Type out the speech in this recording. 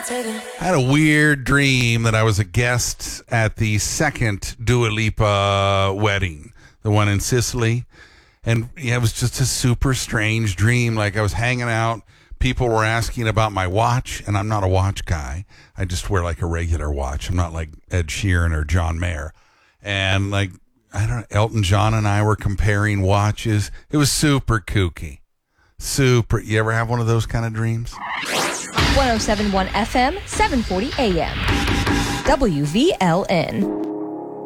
I had a weird dream that I was a guest at the second Dua Lipa wedding, the one in Sicily. And yeah, it was just a super strange dream. Like I was hanging out. People were asking about my watch, and I'm not a watch guy. I just wear like a regular watch. I'm not like Ed Sheeran or John Mayer. And like, I don't know, Elton John and I were comparing watches. It was super kooky. Super. You ever have one of those kind of dreams? 107.1 FM, 740 AM. WVLN.